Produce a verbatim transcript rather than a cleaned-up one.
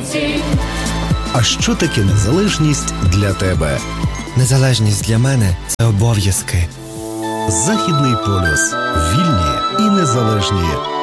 вулиці. А що таке незалежність для тебе? Незалежність для мене – це обов'язки. Західний полюс. Вільні і незалежні.